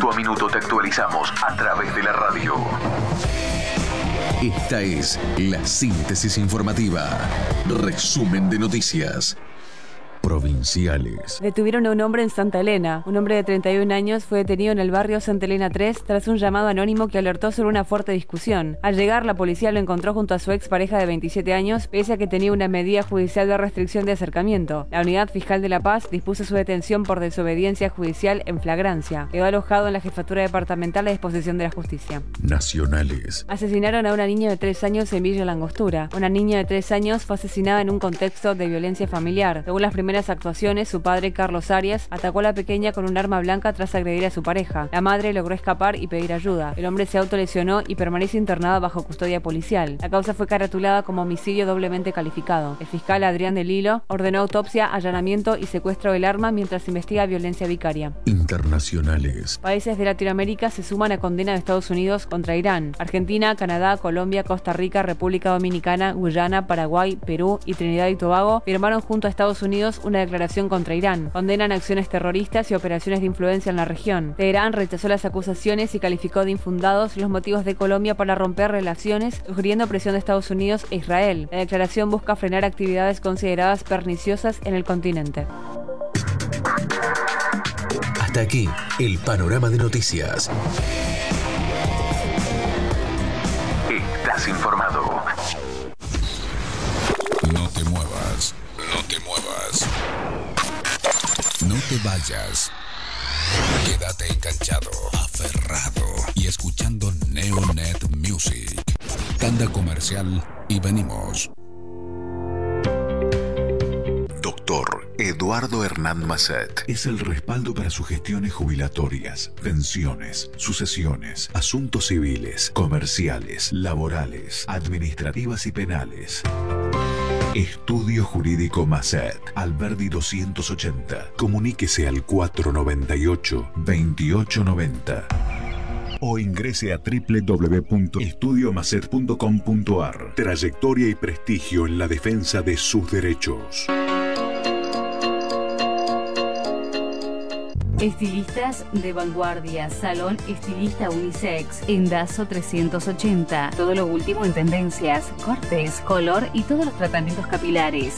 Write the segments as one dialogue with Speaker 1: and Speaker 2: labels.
Speaker 1: Minuto a minuto te actualizamos a través de la radio. Esta es la síntesis informativa. Resumen de noticias provinciales.
Speaker 2: Detuvieron a un hombre en Santa Elena. Un hombre de 31 años fue detenido en el barrio Santa Elena 3 tras un llamado anónimo que alertó sobre una fuerte discusión. Al llegar, la policía lo encontró junto a su expareja de 27 años, pese a que tenía una medida judicial de restricción de acercamiento. La Unidad Fiscal de La Paz dispuso su detención por desobediencia judicial en flagrancia. Quedó alojado en la Jefatura Departamental a disposición de la Justicia.
Speaker 1: Nacionales.
Speaker 2: Asesinaron a una niña de 3 años en Villa Langostura. Una niña de 3 años fue asesinada en un contexto de violencia familiar. Según las primeras actuaciones, su padre, Carlos Arias, atacó a la pequeña con un arma blanca tras agredir a su pareja. La madre logró escapar y pedir ayuda. El hombre se autolesionó y permanece internado bajo custodia policial. La causa fue caratulada como homicidio doblemente calificado. El fiscal Adrián del Hilo ordenó autopsia, allanamiento y secuestro del arma mientras investiga violencia vicaria.
Speaker 1: Internacionales.
Speaker 2: Países de Latinoamérica se suman a condena de Estados Unidos contra Irán. Argentina, Canadá, Colombia, Costa Rica, República Dominicana, Guyana, Paraguay, Perú y Trinidad y Tobago firmaron junto a Estados Unidos una declaración contra Irán. Condenan acciones terroristas y operaciones de influencia en la región. Teherán rechazó las acusaciones y calificó de infundados los motivos de Colombia para romper relaciones, sugiriendo presión de Estados Unidos e Israel. La declaración busca frenar actividades consideradas perniciosas en el continente.
Speaker 1: Hasta aquí el panorama de noticias. Estás informado. No te muevas. No te muevas. No te vayas. Quédate enganchado, aferrado y escuchando Neonet Music. Tanda comercial y venimos. Doctor Eduardo Hernán Masset es el respaldo para sus gestiones jubilatorias, pensiones, sucesiones, asuntos civiles, comerciales, laborales, administrativas y penales. Estudio Jurídico Masset, Alberdi 280. Comuníquese al 498-2890 o ingrese a www.estudiomasset.com.ar. Trayectoria y prestigio en la defensa de sus derechos.
Speaker 3: Estilistas de vanguardia, Salón Estilista Unisex, en Dazo 380. Todo lo último en tendencias, cortes, color y todos los tratamientos capilares.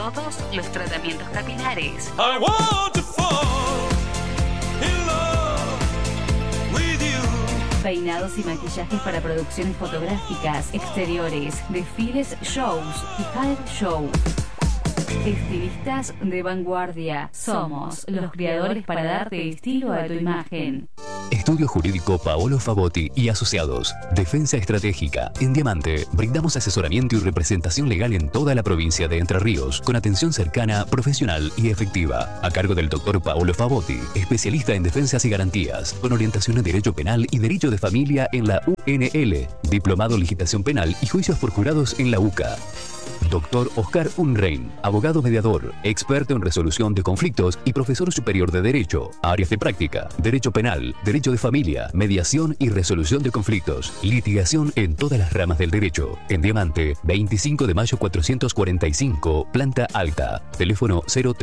Speaker 4: I want to fall in love with you.
Speaker 3: Peinados y maquillajes para producciones fotográficas, exteriores, desfiles, shows y talent show. Estilistas de vanguardia. Somos los creadores para darte estilo a tu imagen.
Speaker 5: Estudio Jurídico Paolo Favotti y Asociados. Defensa estratégica. En Diamante, brindamos asesoramiento y representación legal en toda la provincia de Entre Ríos, con atención cercana, profesional y efectiva. A cargo del doctor Paolo Favotti, especialista en defensas y garantías, con orientación en Derecho Penal y Derecho de Familia en la UNL, diplomado en Legislación Penal y Juicios por Jurados en la UCA. Doctor Oscar Unrein, abogado mediador, experto en resolución de conflictos y profesor superior de Derecho. Áreas de práctica: Derecho Penal, Derecho de Familia, Mediación y Resolución de Conflictos. Litigación en todas las ramas del derecho. En Diamante, 25 de mayo 445, planta alta. Teléfono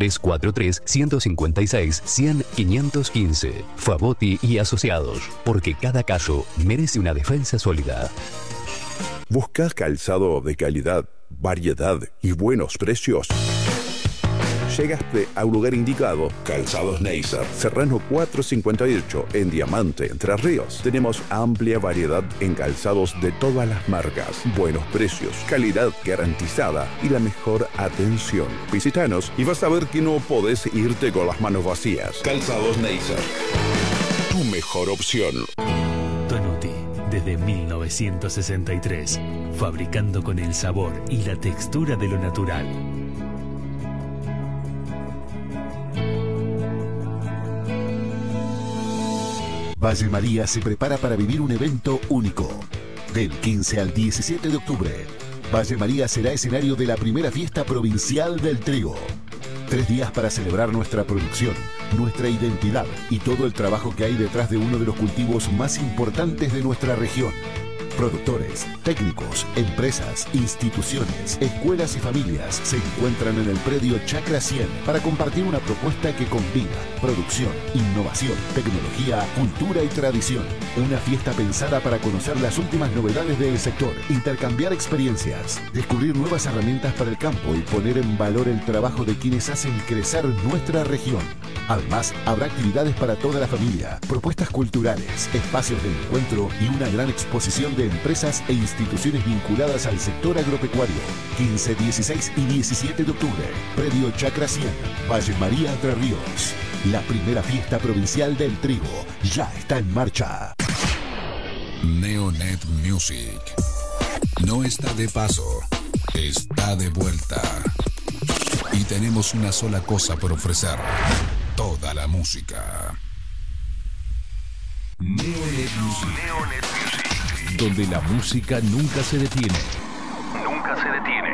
Speaker 5: 0343-156-100-515. Favotti y Asociados, porque cada caso merece una defensa sólida.
Speaker 6: ¿Buscas calzado de calidad, variedad y buenos precios? Llegaste a un lugar indicado. Calzados Neisser, Serrano 458, en Diamante, Entre Ríos. Tenemos amplia variedad en calzados de todas las marcas, buenos precios, calidad garantizada y la mejor atención. Visítanos y vas a ver que no podés irte con las manos vacías. Calzados Neisser, tu mejor opción.
Speaker 7: Tonuti, desde 1963, fabricando con el sabor y la textura de lo natural.
Speaker 8: Valle María se prepara para vivir un evento único. Del 15 al 17 de octubre, Valle María será escenario de la primera fiesta provincial del trigo. 3 días para celebrar nuestra producción, nuestra identidad y todo el trabajo que hay detrás de uno de los cultivos más importantes de nuestra región. Productores, técnicos, empresas, instituciones, escuelas y familias se encuentran en el predio Chacra 100 para compartir una propuesta que combina producción, innovación, tecnología, cultura y tradición. Una fiesta pensada para conocer las últimas novedades del sector, intercambiar experiencias, descubrir nuevas herramientas para el campo y poner en valor el trabajo de quienes hacen crecer nuestra región. Además, habrá actividades para toda la familia, propuestas culturales, espacios de encuentro y una gran exposición de empresas e instituciones vinculadas al sector agropecuario. 15, 16 y 17 de octubre, predio Chacra 100, Valle María, Entre Ríos. La primera fiesta provincial del trigo ya está en marcha.
Speaker 9: Neonet Music no está de paso, está de vuelta. Y tenemos una sola cosa por ofrecer: toda la música.
Speaker 7: Neonet Music, donde la música nunca se detiene.
Speaker 10: Nunca se detiene.